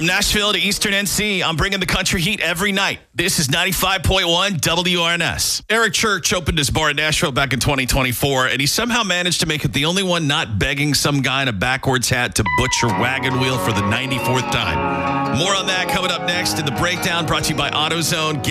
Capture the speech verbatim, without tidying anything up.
From Nashville to Eastern N C, I'm bringing the country heat every night. This is ninety-five point one W R N S. Eric Church opened his bar in Nashville back in twenty twenty-four, and he somehow managed to make it the only one not begging some guy in a backwards hat to butcher wagon wheel for the ninety-fourth time. More on that coming up next in the breakdown, brought to you by AutoZone. Get